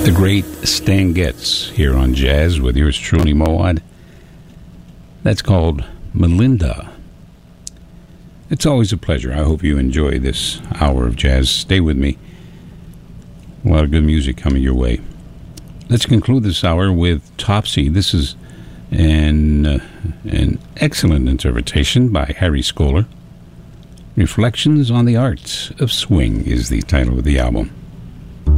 The great Stan Getz here on Jazz with yours truly, Moad. That's called Melinda. It's always a pleasure. I hope you enjoy this hour of jazz. Stay with me. A lot of good music coming your way. Let's conclude this hour with Topsy. This is an excellent interpretation by Harry Skoller. Reflections on the Arts of Swing is the title of the album.